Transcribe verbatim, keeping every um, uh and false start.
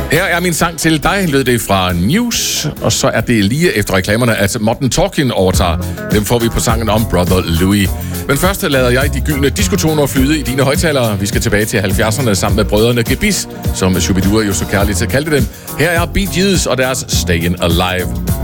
Her er min sang til dig, lød det fra News, og så er det lige efter reklamerne, at Modern Talking overtager. Dem får vi på sangen om Brother Louis. Men først lader jeg de gyldne diskotoner flyde i dine højtalere. Vi skal tilbage til halvfjerdserne sammen med brødrene Gebis, som Shubidua jo så kærligt kaldte dem. Her er Bee Gees og deres Stayin' Alive.